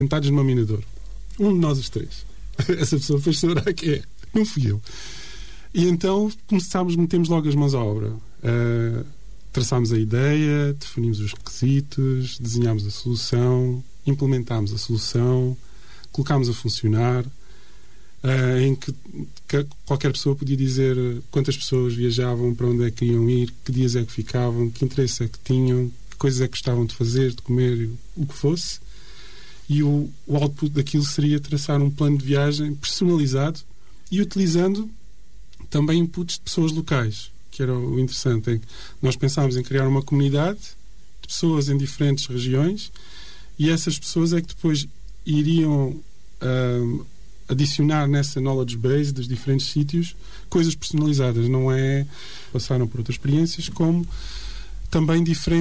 sentados numa mina de ouro. Um de nós os três. Essa pessoa depois saberá que é. Não fui eu. E então metemos logo as mãos à obra. Traçámos a ideia, definimos os requisitos, desenhámos a solução, implementámos a solução, colocámos a funcionar, em que qualquer pessoa podia dizer quantas pessoas viajavam, para onde é que iam ir, que dias é que ficavam, que interesse é que tinham, que coisas é que gostavam de fazer, de comer, o que fosse. E o output daquilo seria traçar um plano de viagem personalizado e utilizando também inputs de pessoas locais, que era o interessante. Nós pensámos em criar uma comunidade de pessoas em diferentes regiões e essas pessoas é que depois iriam adicionar nessa knowledge base dos diferentes sítios coisas personalizadas. Não é passaram por outras experiências, como também diferentes